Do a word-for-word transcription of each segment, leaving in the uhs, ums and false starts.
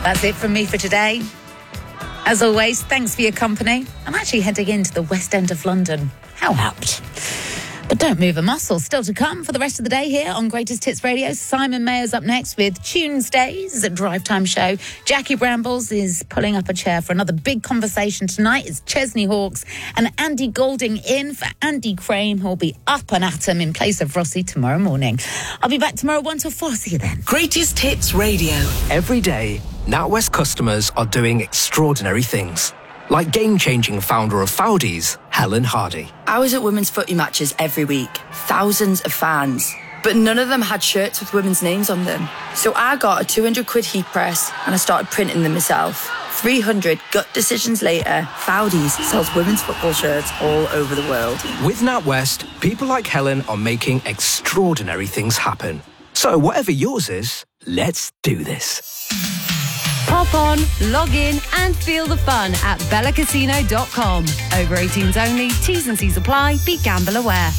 That's it from me for today. As always, thanks for your company. I'm actually heading into the West End of London. How apt. But don't move a muscle. Still to come for the rest of the day here on Greatest Hits Radio. Simon Mayer's up next with Tuesdays, a drive time show. Jackie Brambles is pulling up a chair for another big conversation tonight. It's Chesney Hawkes and Andy Golding in for Andy Crane, who'll be up and at 'em in place of Rossi tomorrow morning. I'll be back tomorrow one till four. See you then. Greatest Hits Radio. Every day, NatWest customers are doing extraordinary things. Like game-changing founder of Foudies, Helen Hardy. I was at women's footy matches every week. Thousands of fans. But none of them had shirts with women's names on them. So I got a two hundred quid heat press and I started printing them myself. three hundred gut decisions later, Foudies sells women's football shirts all over the world. With NatWest, people like Helen are making extraordinary things happen. So whatever yours is, let's do this. Hop on, log in and feel the fun at bella casino dot com. Over eighteens only, T's and C's apply, be gamble aware.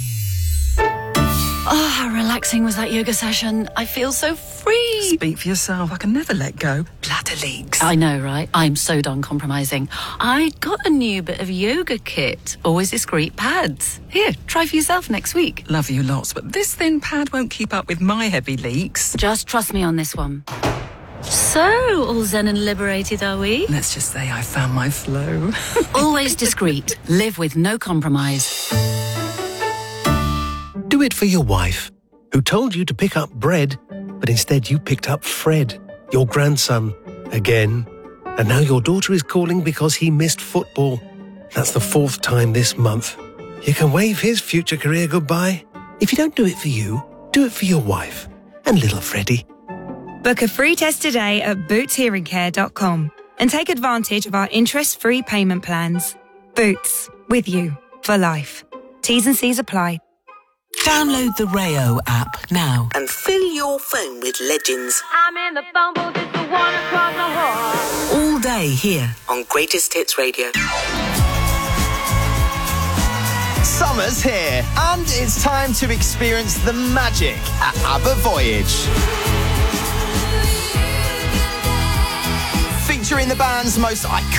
Oh, how relaxing was that yoga session. I feel so free. Speak for yourself. I can never let go. Bladder leaks. I know, right? I'm so done compromising. I got a new bit of yoga kit. Always discreet pads. Here, try for yourself next week. Love you lots, but this thin pad won't keep up with my heavy leaks. Just trust me on this one. So, all zen and liberated, are we? Let's just say I found my flow. Always discreet. Live with no compromise. Do it for your wife, who told you to pick up bread, but instead you picked up Fred, your grandson, again. And now your daughter is calling because he missed football. That's the fourth time this month. You can wave his future career goodbye. If you don't do it for you, do it for your wife and little Freddie. Book a free test today at boots hearing care dot com and take advantage of our interest-free payment plans. Boots, with you for life. T's and C's apply. Download the Rayo app now and fill your phone with legends. I'm in the phone booth, it's the one across the hall. All day here on Greatest Hits Radio. Summer's here, and it's time to experience the magic at ABBA Voyage. Featuring the band's most iconic